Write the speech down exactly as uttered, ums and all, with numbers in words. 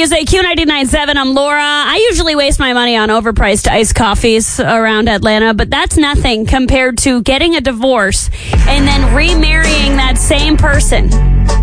music. Q ninety-nine point seven. I'm Laura. I usually waste my money on overpriced iced coffees around Atlanta, but that's nothing compared to getting a divorce and then remarrying that same person